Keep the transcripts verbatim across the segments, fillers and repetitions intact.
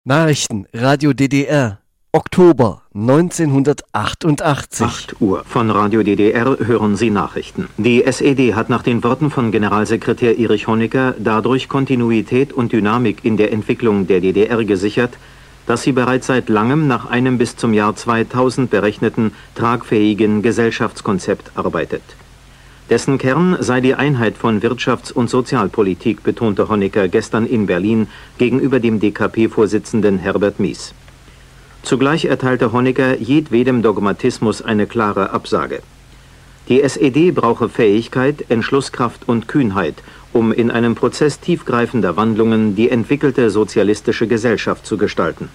Nachrichten, Radio D D R, Oktober neunzehnhundertachtundachtzig. acht Uhr. Von Radio D D R hören Sie Nachrichten. Die S E D hat nach den Worten von Generalsekretär Erich Honecker dadurch Kontinuität und Dynamik in der Entwicklung der D D R gesichert, dass sie bereits seit langem nach einem bis zum Jahr zweitausend berechneten, tragfähigen Gesellschaftskonzept arbeitet. Dessen Kern sei die Einheit von Wirtschafts- und Sozialpolitik, betonte Honecker gestern in Berlin gegenüber dem D K P-Vorsitzenden Herbert Mies. Zugleich erteilte Honecker jedwedem Dogmatismus eine klare Absage. Die S E D brauche Fähigkeit, Entschlusskraft und Kühnheit, um in einem Prozess tiefgreifender Wandlungen die entwickelte sozialistische Gesellschaft zu gestalten.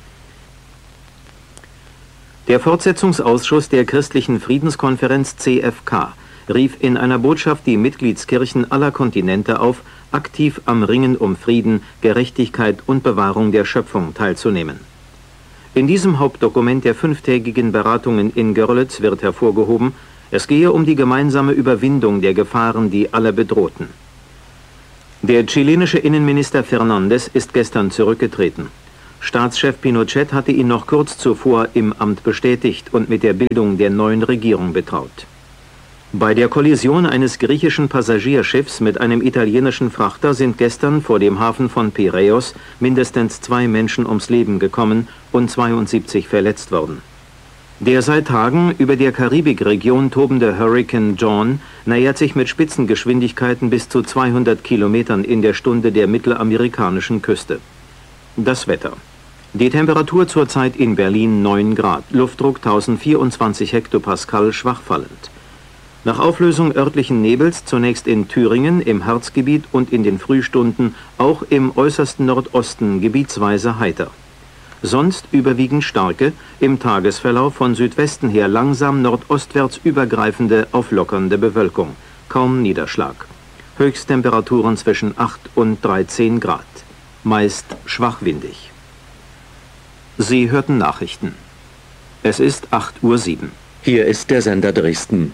Der Fortsetzungsausschuss der Christlichen Friedenskonferenz C F K rief in einer Botschaft die Mitgliedskirchen aller Kontinente auf, aktiv am Ringen um Frieden, Gerechtigkeit und Bewahrung der Schöpfung teilzunehmen. In diesem Hauptdokument der fünftägigen Beratungen in Görlitz wird hervorgehoben, es gehe um die gemeinsame Überwindung der Gefahren, die alle bedrohten. Der chilenische Innenminister Fernández ist gestern zurückgetreten. Staatschef Pinochet hatte ihn noch kurz zuvor im Amt bestätigt und mit der Bildung der neuen Regierung betraut. Bei der Kollision eines griechischen Passagierschiffs mit einem italienischen Frachter sind gestern vor dem Hafen von Piräus mindestens zwei Menschen ums Leben gekommen und zweiundsiebzig verletzt worden. Der seit Tagen über der Karibikregion tobende Hurrikan John nähert sich mit Spitzengeschwindigkeiten bis zu zweihundert Kilometern in der Stunde der mittelamerikanischen Küste. Das Wetter. Die Temperatur zurzeit in Berlin neun Grad, Luftdruck eintausendvierundzwanzig Hektopascal, schwach fallend. Nach Auflösung örtlichen Nebels zunächst in Thüringen, im Harzgebiet und in den Frühstunden auch im äußersten Nordosten gebietsweise heiter. Sonst überwiegend starke, im Tagesverlauf von Südwesten her langsam nordostwärts übergreifende, auflockernde Bewölkung. Kaum Niederschlag. Höchsttemperaturen zwischen acht und dreizehn Grad. Meist schwachwindig. Sie hörten Nachrichten. Es ist acht Uhr sieben. Hier ist der Sender Dresden.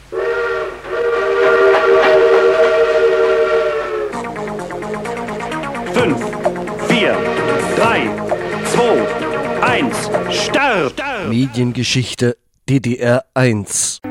Fünf, vier, drei, zwei, eins, Start! Mediengeschichte D D R eins.